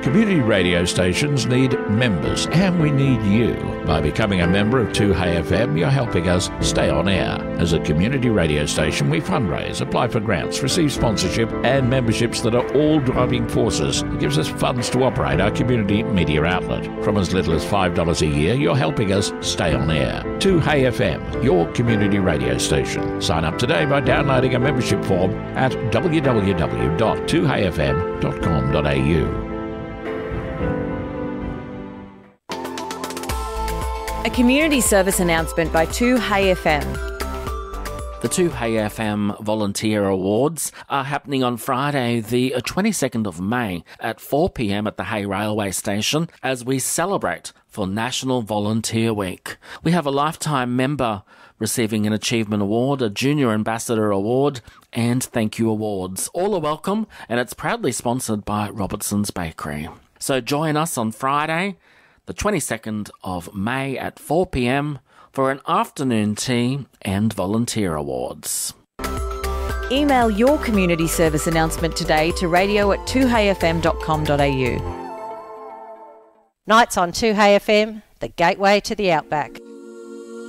Community radio stations need members, and we need you. By becoming a member of 2Hey FM, you're helping us stay on air. As a community radio station, we fundraise, apply for grants, receive sponsorship and memberships that are all driving forces. It gives us funds to operate our community media outlet. From as little as $5 a year, you're helping us stay on air. 2Hey FM, your community radio station. Sign up today by downloading a membership form at www.2heyfm.com.au. A community service announcement by 2Hey FM. The 2Hey FM Volunteer Awards are happening on Friday, the 22nd of May at 4 p.m. at the Hay Railway Station as we celebrate for National Volunteer Week. We have a lifetime member receiving an Achievement Award, a Junior Ambassador Award and Thank You Awards. All are welcome, and it's proudly sponsored by Robertson's Bakery. So join us on Friday, the 22nd of May at 4 p.m. for an afternoon tea and volunteer awards. Email your community service announcement today to radio@2heyfm.com.au. Nights on 2Hey FM, the gateway to the outback.